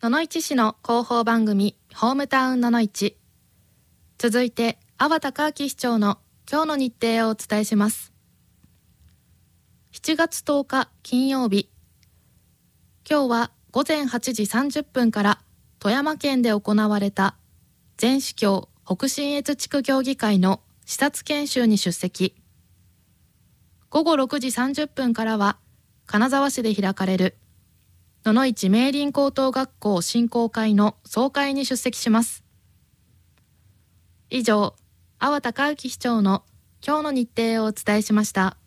野々市市の広報番組ホームタウン野々市。続いて阿波隆明市長の今日の日程をお伝えします。7月10日金曜日、今日は午前8時30分から富山県で行われた全市協北信越地区協議会の視察研修に出席。午後6時30分からは金沢市で開かれる野々市明林高等学校振興会の総会に出席します。以上、阿波隆明市長の今日の日程をお伝えしました。